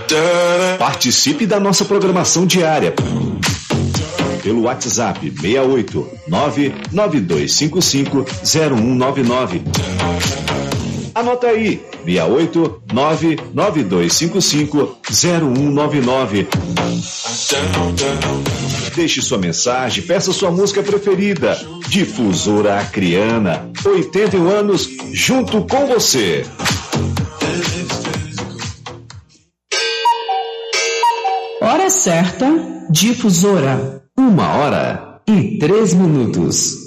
Participe da nossa programação diária pelo WhatsApp 68 992550199. Anota aí, 68 992550199. Deixe sua mensagem, peça sua música preferida. Difusora Acreana, 81 anos junto com você. Hora certa, Difusora. 1h03.